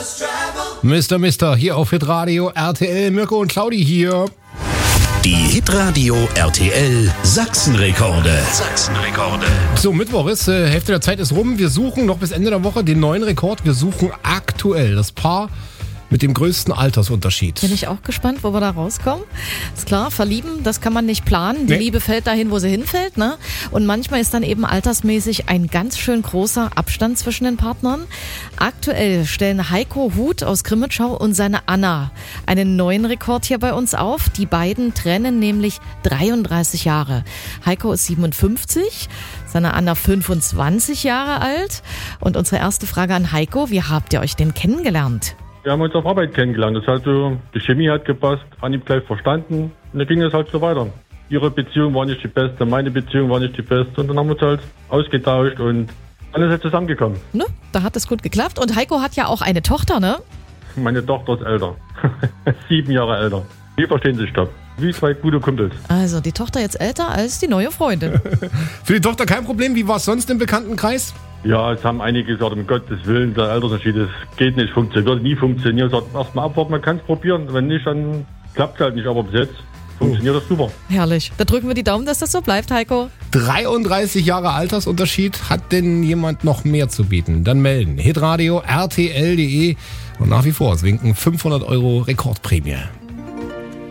Mister, hier auf Hitradio RTL, Mirko und Claudi hier. Die Hitradio RTL Sachsenrekorde. So, Mittwoch ist, Hälfte der Zeit ist rum. Wir suchen noch bis Ende der Woche den neuen Rekord. Wir suchen aktuell das Paar mit dem größten Altersunterschied. Bin ich auch gespannt, wo wir da rauskommen. Ist klar, verlieben, das kann man nicht planen. Die Liebe fällt dahin, wo sie hinfällt, ne? Und manchmal ist dann eben altersmäßig ein ganz schön großer Abstand zwischen den Partnern. Aktuell stellen Heiko Huth aus Grimmitschau und seine Anna einen neuen Rekord hier bei uns auf. Die beiden trennen nämlich 33 Jahre. Heiko ist 57, seine Anna 25 Jahre alt. Und unsere erste Frage an Heiko, wie habt ihr euch denn kennengelernt? Wir haben uns auf Arbeit kennengelernt. Das heißt, die Chemie hat gepasst, an ihm gleich verstanden. Und dann ging es halt so weiter. Ihre Beziehung war nicht die beste, meine Beziehung war nicht die beste. Und dann haben wir uns halt ausgetauscht und alles ist zusammengekommen. Ne? Da hat es gut geklappt. Und Heiko hat ja auch eine Tochter, ne? Meine Tochter ist älter. 7 Jahre älter. Die verstehen sich doch. Wie 2 gute Kumpels. Also die Tochter jetzt älter als die neue Freundin. Für die Tochter kein Problem. Wie war es sonst im Bekanntenkreis? Ja, es haben einige gesagt, um Gottes Willen, der Altersunterschied, das geht nicht, wird nie funktionieren. Sagt, erstmal abwarten, man kann es probieren. Wenn nicht, dann klappt es halt nicht. Aber bis jetzt funktioniert das super. Herrlich. Da drücken wir die Daumen, dass das so bleibt, Heiko. 33 Jahre Altersunterschied. Hat denn jemand noch mehr zu bieten? Dann melden. Hitradio RTL.de. Und nach wie vor, es winken 500 € Rekordprämie.